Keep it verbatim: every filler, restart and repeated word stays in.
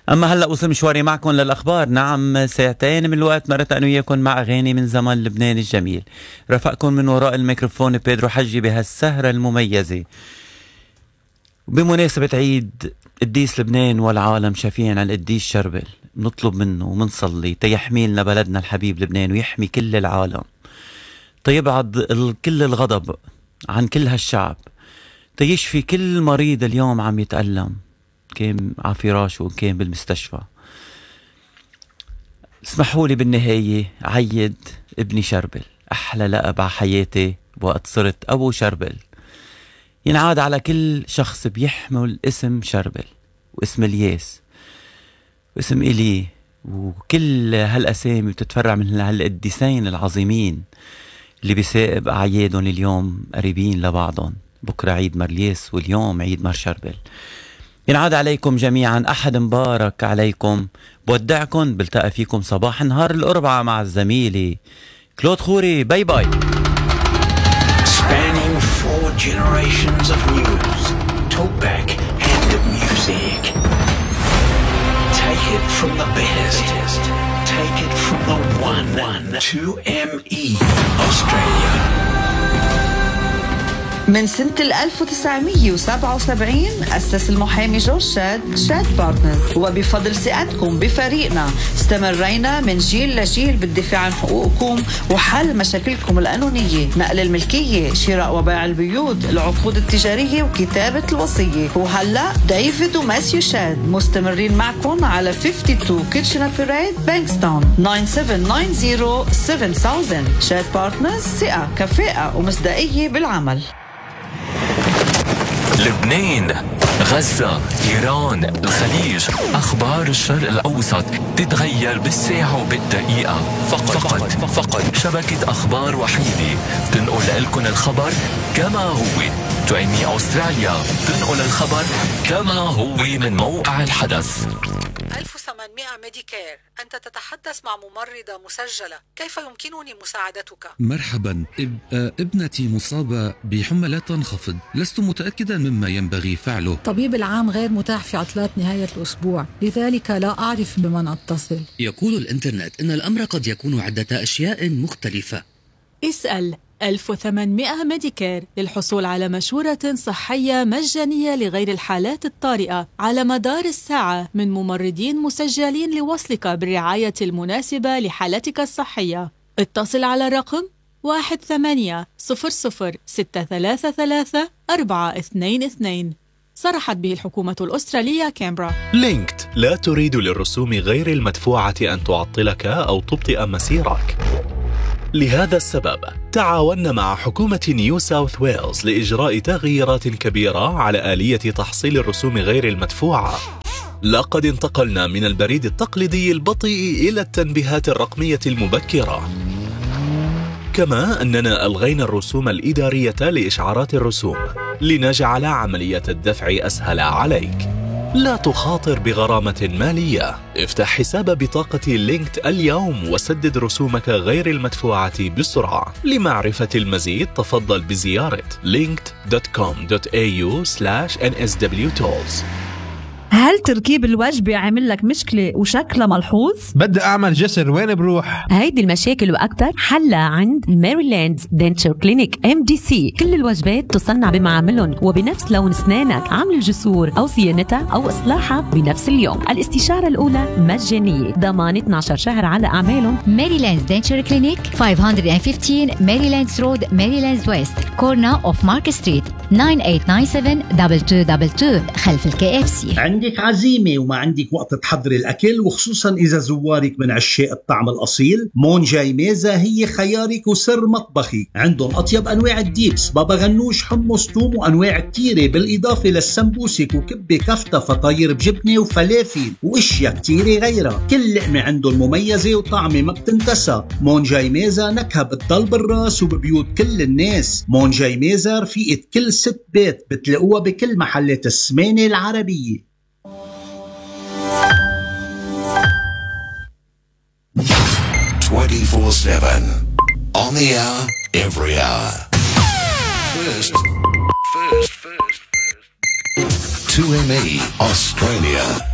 أما هلأ وصل مشواري معكم للأخبار. نعم، ساعتين من الوقت مرت أنا وياكم مع أغاني من زمن لبنان الجميل. رفقكم من وراء الميكروفون بيدرو حجي بهالسهرة المميزة بمناسبة عيد قديس لبنان والعالم شافين عن القديس شربل. نطلب منه ومنصلي تيحمي لنا بلدنا الحبيب لبنان ويحمي كل العالم، تيبعد كل الغضب عن كل هالشعب، تيشفي كل مريض اليوم عم يتألم، كان على فراشه وكان بالمستشفى. اسمحوا لي بالنهاية عيد ابني شربل، أحلى لقب على حياتي وقت صرت أبو شربل. ينعاد على كل شخص بيحمل اسم شربل واسم الياس واسم إلي وكل هالأسامي بتتفرع من هالقديسين العظيمين اللي بيسائب أعيادهم اليوم قريبين لبعضهم. بكرة عيد مرليس واليوم عيد مر شربل. ينعاد عليكم جميعا أحد مبارك عليكم. بودعكم، بلتقى فيكم صباح نهار الأربعاء مع الزميلة كلود خوري. باي باي. Spanning four generations of news, talkback and music. Take it from the best. Take it from the one, two M E Australia. من سنة ألف وتسعمية وسبعة وسبعين أسس المحامي جورج شاد شاد بارتنرز، وبفضل ثقتكم بفريقنا استمرينا من جيل لجيل بالدفاع عن حقوقكم وحل مشاكلكم القانونية، نقل الملكية، شراء وبيع البيوت، العقود التجارية وكتابة الوصية. وهلأ ديفيد وماسيو شاد مستمرين معكم على اثنين وخمسين كيتشنر بيريد بانكستاون تسعة سبعة تسعة صفر سبعة ألف. شاد بارتنرز، ثقة كفاءة ومصداقية بالعمل. لبنان، غزة، إيران، الخليج، أخبار الشرق الأوسط تتغير بالساعة وبالدقيقة. فقط فقط, فقط شبكة أخبار وحيدة تنقل لكم الخبر كما هو. تو إم إي أستراليا تنقل الخبر كما هو من موقع الحدث. ألف وثمانمائة ميديكير، أنت تتحدث مع ممرضة مسجلة، كيف يمكنني مساعدتك؟ مرحبا، إب... ابنتي مصابة بحمى لا تنخفض، لست متأكدا مما ينبغي فعله. طبيب العام غير متاح في عطلات نهاية الأسبوع، لذلك لا أعرف بمن أتصل. يقول الإنترنت إن الأمر قد يكون عدة أشياء مختلفة. اسأل ألف وثمانمائة ميديكير للحصول على مشورة صحية مجانية لغير الحالات الطارئة على مدار الساعة من ممرضين مسجلين لوصلك بالرعاية المناسبة لحالتك الصحية. اتصل على رقم واحد ثمانية صفر صفر ستة ثلاثة ثلاثة أربعة اثنين اثنين. صرحت به الحكومة الأسترالية كامبرا. لينكد لا تريد للرسوم غير المدفوعة أن تعطلك أو تبطئ مسيرك. لهذا السبب تعاوننا مع حكومة نيو ساوث ويلز لإجراء تغييرات كبيرة على آلية تحصيل الرسوم غير المدفوعة. لقد انتقلنا من البريد التقليدي البطيء إلى التنبيهات الرقمية المبكرة. كما أننا ألغينا الرسوم الإدارية لإشعارات الرسوم لنجعل عملية الدفع أسهل عليك. لا تخاطر بغرامة مالية. افتح حساب بطاقة لينكد اليوم وسدد رسومك غير المدفوعة بسرعة. لمعرفة المزيد تفضل بزيارة linked دوت كوم دوت إيه يو سلاش إن إس دبليو تولز. هل تركيب الوجبة عامل لك مشكلة وشكلها ملحوظ؟ بدي أعمل جسر، وين بروح؟ هيدي المشاكل وأكتر حلها عند ماريلاند دنتشر كلينيك إم دي سي. كل الوجبات تصنع بمعاملهم وبنفس لون أسنانك. عمل الجسور أو صيانتها أو إصلاحها بنفس اليوم. الاستشارة الأولى مجانية، ضمان اثني عشر شهر على أعمالهم. ماريلاند دنتشر كلينيك خمسمية وخمستاشر ماريلاند رود، ماريلاند ويست، كورنا أوف مارك ستريت، تسعة ثمانية تسعة سبعة اثنين اثنين اثنين اثنين خلف الكي اف سي. عندك عزيمة وما عندك وقت تحضري الأكل، وخصوصا إذا زوارك من عشاق الطعم الأصيل، مون جاي ميزة هي خيارك وسر مطبخي. عندهم أطيب أنواع الديبس، بابا غنوش، حمص، توم، وأنواع كتيرة، بالإضافة للسمبوسك وكبة كفتة، فطاير بجبنة وفلافل وإشياء كتيرة غيرها. كل لقمة عندهم مميزة وطعمة ما بتنتسى. مون جاي ميزة نكهة بتضل بالراس وببيوت كل الناس. مون جاي ميزة رفيقة كل ست بيت، بتلاقوها بكل محلات السمانة العربية. twenty-four seven on the hour, every hour. First, first, first, first. two M E Australia.